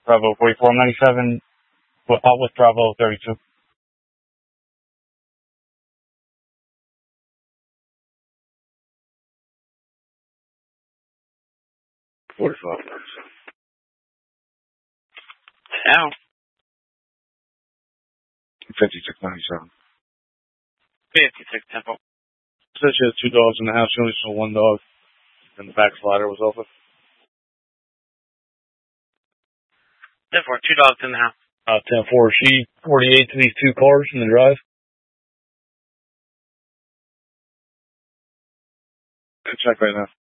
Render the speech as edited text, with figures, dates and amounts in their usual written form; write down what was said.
Bravo 4497, out with Bravo 32. 45. Now. 5697. 56 Temple. Said she has 2 dogs in the house. She only saw 1 dog, and the back slider was open. 10-4, 2 dogs in the house. 10-4. She 48 to these 2 cars in the drive. Check right now.